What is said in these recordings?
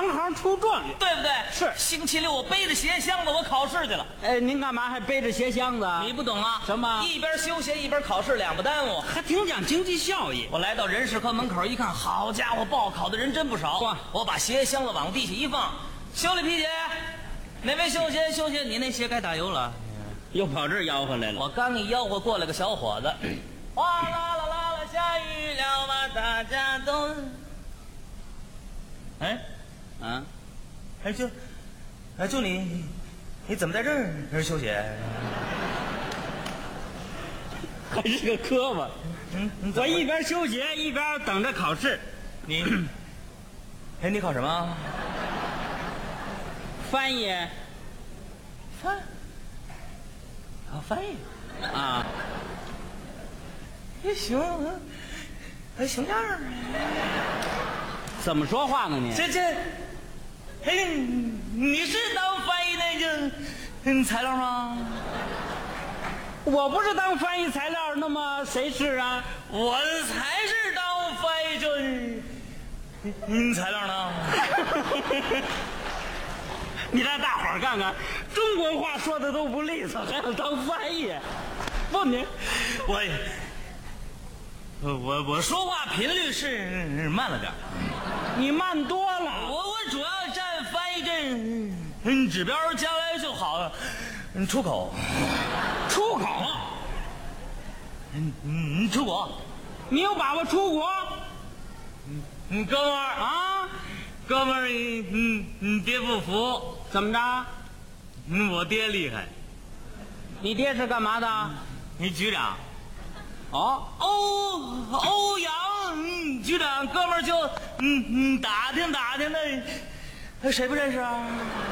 行行出状元， 对不对？ 是星期六我背着鞋箱子我考试去了。 您干嘛还背着鞋箱子？ 你不懂啊？ 什么一边休闲一边考试，两不耽误。 还挺讲经济效益。 我来到人事科门口一看，好家伙，报考的人真不少。 哇我把鞋箱子往地下一放，修理皮鞋，哪位修鞋？修鞋，你那鞋该打油了。 又跑这儿吆喝来了。 我刚一吆喝，过来个小伙子，哗啦啦啦啦，下雨了吧，大家都，就你怎么在这儿修鞋？ 还是个磕巴。 你我一边修鞋一边等着考试。 你考什么？ 翻译翻译啊， 也行，还行样儿。 怎么说话呢你？ 你是当翻译那个材料吗？ 我不是当翻译材料，那么谁是啊？ 我才是当翻译材料呢。 你让大伙儿看看，中国话说的都不利索，还要当翻译？不，你我说话频率是慢了点， 你慢多了。 我主要占翻译这指标，将来就好出口。 出口？ 出国？ 你有把握出国？ 哥们儿啊？ 哥们儿，你爹不服？ 怎么着？ 我爹厉害。 你爹是干嘛的？ 你局长。 哦， 欧阳局长，哥们儿就打听的，谁不认识啊？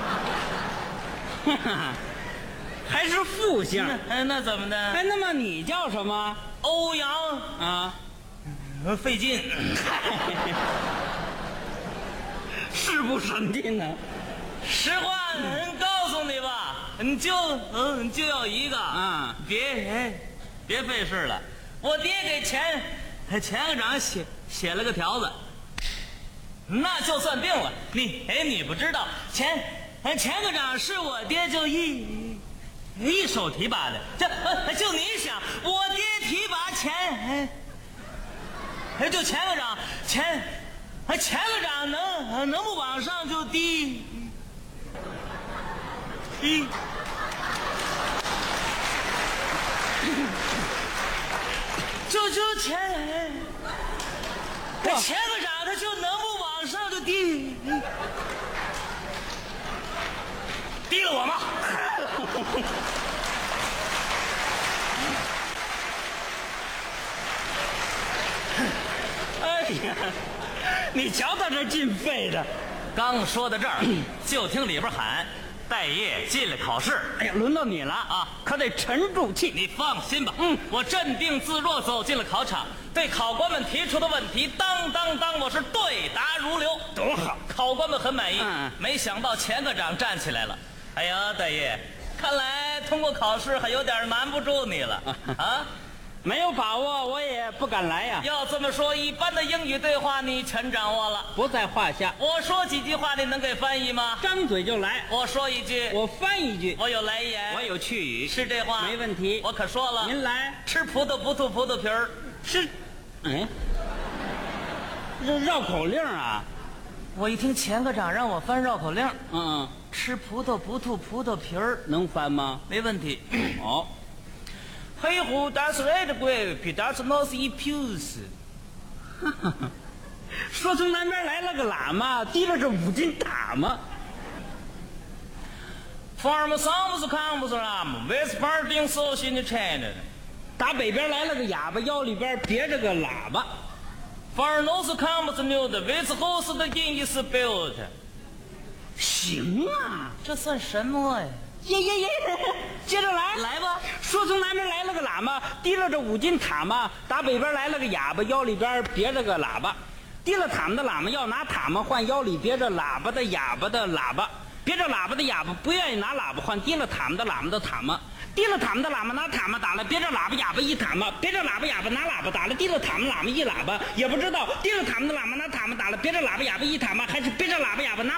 还是复姓？ 那怎么的？ 哎，那么你叫什么？ 欧阳啊？ 费劲。 是不省劲呢？ 实话告诉你吧，你就要一个啊， 别费事了。我爹给钱科长写了个条子，那就算定了。你不知道，钱科长是我爹就一手提拔的，就你想，我爹提拔钱，就钱科长能不往上就低。就钱科长他就能不往上就低了我吗？ 哎呀，你瞧他这劲费的。 刚说到这儿，就听里边喊待业进来考试。 哎呀，轮到你了啊，可得沉住气。 你放心吧，我镇定自若走进了考场，对考官们提出的问题，当我是对答如流， 多好！ 考官们很满意。没想到钱科长站起来了，哎呀，待业，看来通过考试还有点难不住你了啊！ 没有把握，我也不敢来呀。 要这么说，一般的英语对话你全掌握了， 不在话下。 我说几句话，你能给翻译吗？ 张嘴就来。 我说一句， 我翻一句。 我有来言， 我有去语， 是这话， 没问题。 我可说了， 您来。 吃葡萄不吐葡萄皮儿， 是，这绕口令啊！ 我一听钱科长让我翻绕口令， 吃葡萄不吐葡萄皮儿， 能翻吗？ 没问题。 哦。 黑虎打死爱的鬼，皮打死脑子一皮子。 说从南边来了个喇嘛，提了这5斤塔嘛。 farm 上不是看不是喇嘛，为是旁边手心的拆着的。 打北边来了个哑巴，腰里边别着个喇叭。 反而都是看不是牛的，为是后世的音译是标的。 行啊， 这算什么呀？ 接着来， 来吧。 说从南边来了个喇嘛，提了这5斤塔嘛；打北边来了个哑巴，腰里边别着个喇叭。提了塔嘛的喇嘛要拿塔嘛换腰里别着哑巴的喇叭，别着喇叭的哑巴不愿意拿喇叭换提了塔嘛的喇嘛的塔嘛。提了塔嘛的喇嘛拿塔嘛打了别着喇叭哑巴一塔嘛，别着喇叭哑巴拿喇叭打了提了塔嘛喇嘛一喇叭，也不知道提了塔嘛的喇嘛拿塔嘛打了别着喇叭哑巴一塔嘛，还是别着喇叭哑巴拿